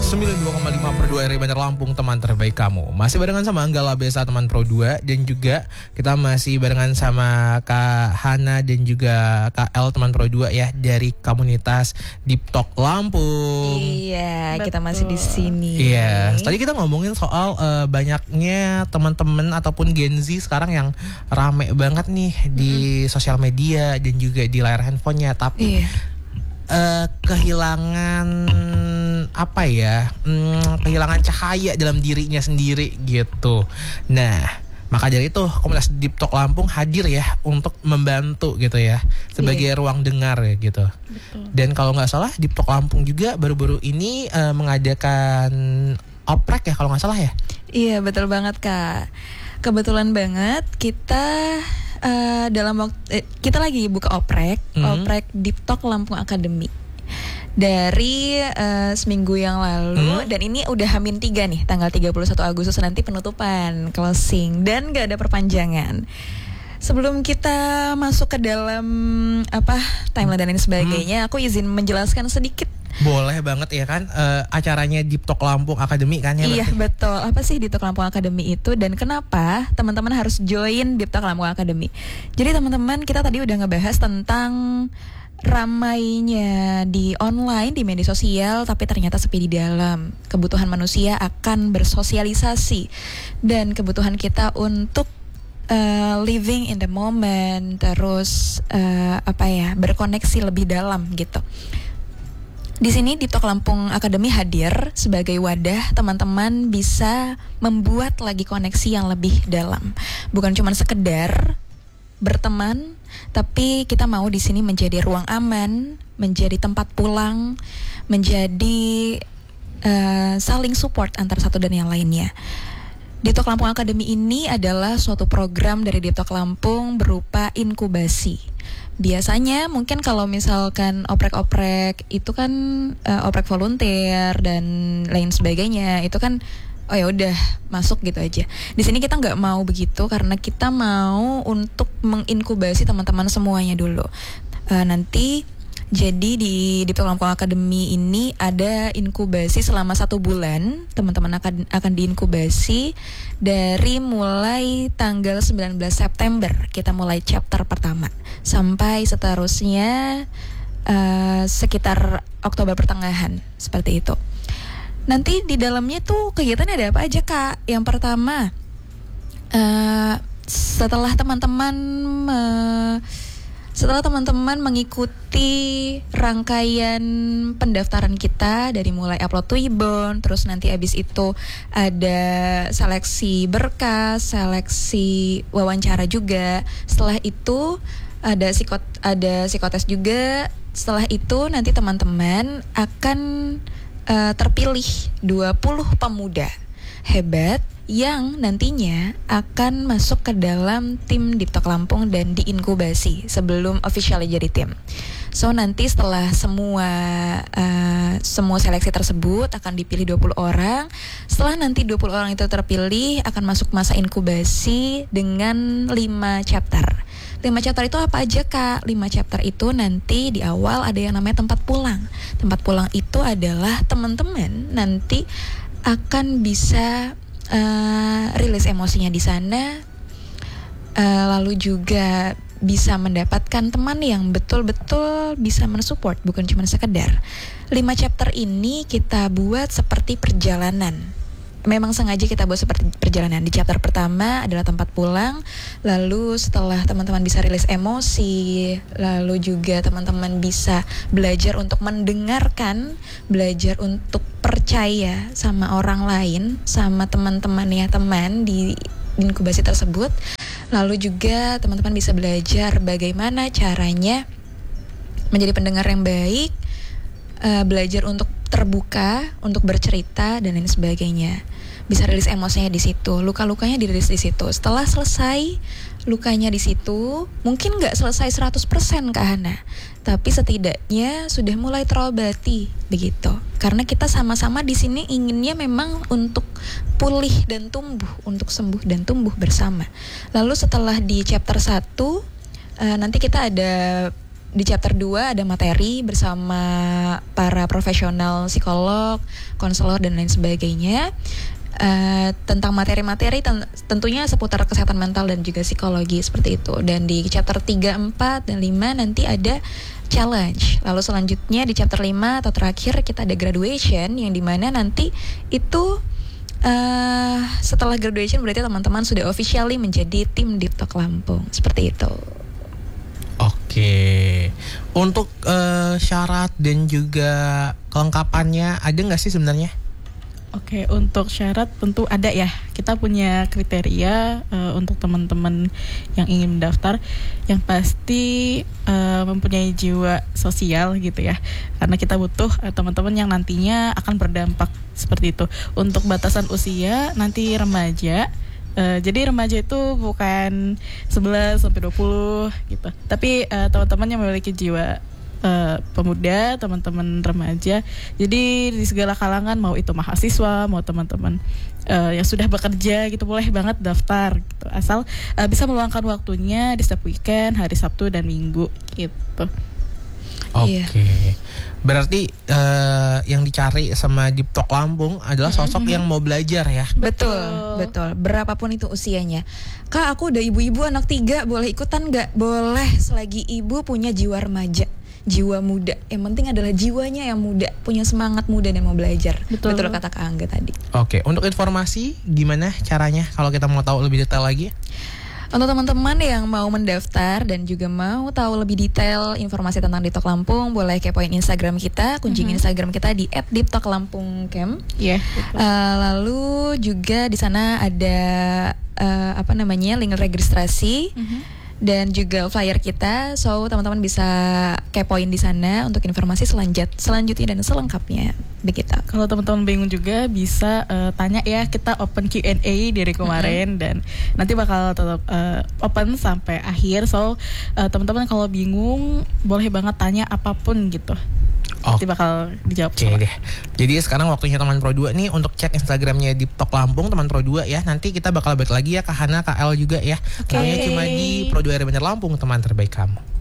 92,5 per 2 RRI Bandar Lampung, teman terbaik kamu. Masih barengan sama Anggala Besa, teman Pro 2. Dan juga kita masih barengan sama Kak Hana dan juga Kak El, teman Pro 2 ya, dari komunitas Deep Talk Lampung. Iya, betul. Kita masih di sini. Iya, tadi kita ngomongin soal banyaknya teman-teman ataupun Gen Z sekarang yang rame banget nih di sosial media dan juga di layar handphonenya. Tapi kehilangan apa ya, kehilangan cahaya dalam dirinya sendiri gitu. Nah, maka dari itu komunitas Deep Talk Lampung hadir ya untuk membantu gitu ya, sebagai ruang dengar ya gitu. Betul. Dan kalau nggak salah Deep Talk Lampung juga baru-baru ini mengadakan oprek ya kalau nggak salah ya. Iya, betul banget Kak. Kebetulan banget kita dalam waktu kita lagi buka oprek Deep Talk Lampung Academy dari seminggu yang lalu, dan ini udah H-3 nih, tanggal 31 Agustus nanti penutupan, closing, dan gak ada perpanjangan. Sebelum kita masuk ke dalam timeline dan lain sebagainya, aku izin menjelaskan sedikit. Boleh banget ya kan, acaranya Deep Talk Lampung Academy kan ya? Iya berarti. Betul, apa sih Deep Talk Lampung Academy itu dan kenapa teman-teman harus join Deep Talk Lampung Academy. Jadi teman-teman, kita tadi udah ngebahas tentang ramainya di online, di media sosial, tapi ternyata sepi di dalam. Kebutuhan manusia akan bersosialisasi dan kebutuhan kita untuk living in the moment, terus berkoneksi lebih dalam gitu. Di sini Deep Talk Lampung Academy hadir sebagai wadah teman-teman bisa membuat lagi koneksi yang lebih dalam. Bukan cuma sekedar berteman, tapi kita mau di sini menjadi ruang aman, menjadi tempat pulang, menjadi saling support antara satu dan yang lainnya. Deep Talk Lampung Academy ini adalah suatu program dari Deep Talk Lampung berupa inkubasi. Biasanya mungkin kalau misalkan oprek-oprek itu kan oprek volunteer dan lain sebagainya, itu kan oh ya udah masuk gitu aja. Di sini kita nggak mau begitu karena kita mau untuk menginkubasi teman-teman semuanya dulu. Nanti jadi di Deep Talk Lampung Academy ini ada inkubasi selama 1 bulan. Teman-teman akan diinkubasi dari mulai tanggal 19 September. Kita mulai chapter pertama sampai seterusnya sekitar Oktober pertengahan, seperti itu. Nanti di dalamnya tuh kegiatannya ada apa aja Kak? Yang pertama, setelah teman-teman mengikuti rangkaian pendaftaran kita dari mulai upload Twibbon, terus nanti abis itu ada seleksi berkas, seleksi wawancara juga. Setelah itu ada psikotes juga. Setelah itu nanti teman-teman akan terpilih 20 pemuda hebat yang nantinya akan masuk ke dalam tim Deep Talk Lampung dan diinkubasi sebelum officially jadi tim. So nanti setelah semua seleksi tersebut akan dipilih 20 orang. Setelah nanti 20 orang itu terpilih akan masuk masa inkubasi dengan 5 chapter. 5 chapter itu apa aja Kak? 5 chapter itu nanti di awal ada yang namanya tempat pulang. Tempat pulang itu adalah teman-teman nanti akan bisa rilis emosinya di sana, lalu juga bisa mendapatkan teman yang betul-betul bisa mensupport, bukan cuma sekedar. 5 chapter ini kita buat seperti perjalanan. Memang sengaja kita buat seperti perjalanan. Di chapter pertama adalah tempat pulang, lalu setelah teman-teman bisa rilis emosi, lalu juga teman-teman bisa belajar untuk mendengarkan, belajar untuk percaya sama orang lain, sama teman-temannya teman di inkubasi tersebut. Lalu juga teman-teman bisa belajar bagaimana caranya menjadi pendengar yang baik, belajar untuk terbuka, untuk bercerita dan lain sebagainya. Bisa rilis emosinya di situ, luka-lukanya dirilis di situ. Setelah selesai lukanya di situ, mungkin nggak selesai 100% Kak Hana, tapi setidaknya sudah mulai terobati begitu. Karena kita sama-sama di sini inginnya memang untuk pulih dan tumbuh, untuk sembuh dan tumbuh bersama. Lalu setelah di chapter 1 nanti kita ada di chapter 2 ada materi bersama para profesional psikolog, konselor dan lain sebagainya. Tentang materi-materi tentunya seputar kesehatan mental dan juga psikologi seperti itu. Dan di chapter 3, 4, dan 5 nanti ada challenge. Lalu selanjutnya di chapter 5 atau terakhir kita ada graduation, yang dimana nanti itu setelah graduation berarti teman-teman sudah officially menjadi tim Deep Talk Lampung. Seperti itu. Oke. Untuk syarat dan juga kelengkapannya ada nggak sih sebenarnya? Oke, untuk syarat tentu ada ya. Kita punya kriteria untuk teman-teman yang ingin mendaftar, yang pasti mempunyai jiwa sosial gitu ya. Karena kita butuh teman-teman yang nantinya akan berdampak seperti itu. Untuk batasan usia nanti remaja. Jadi remaja itu bukan 11 sampai 20 gitu. Tapi teman-teman yang memiliki jiwa pemuda, teman-teman remaja. Jadi di segala kalangan, mau itu mahasiswa, mau teman-teman yang sudah bekerja gitu, boleh banget daftar gitu. Asal bisa meluangkan waktunya di setiap weekend, hari Sabtu dan Minggu gitu. Oke. Berarti yang dicari sama Deep Talk Lampung adalah sosok yang mau belajar ya. Betul. Berapapun itu usianya. Kak, aku udah ibu-ibu anak 3, boleh ikutan nggak? Boleh, selagi ibu punya jiwa remaja, jiwa muda. Yang penting adalah jiwanya yang muda, punya semangat muda dan mau belajar. Betul kata Kak Angga tadi. Oke, untuk informasi gimana caranya kalau kita mau tahu lebih detail lagi? Untuk teman-teman yang mau mendaftar dan juga mau tahu lebih detail informasi tentang Deep Talk Lampung, boleh kepoin Instagram kita, kunjungi Instagram kita di @deeptalklampungcamp. Lalu juga di sana ada link registrasi. Dan juga flyer kita, so teman-teman bisa kepoin di sana untuk informasi selanjutnya dan selengkapnya. Begitu. Kalau teman-teman bingung juga bisa tanya ya, kita open Q&A dari kemarin dan nanti bakal tetap open sampai akhir. So teman-teman kalau bingung boleh banget tanya apapun gitu. Nanti bakal dijawab. Oke deh. Jadi sekarang waktunya teman Pro 2 nih untuk cek Instagramnya Deep Talk Lampung, teman Pro 2 ya. Nanti kita bakal balik lagi ya ke Hana, KL juga ya. Namanya cuma di Pro 2 Bener Lampung, teman terbaik kamu.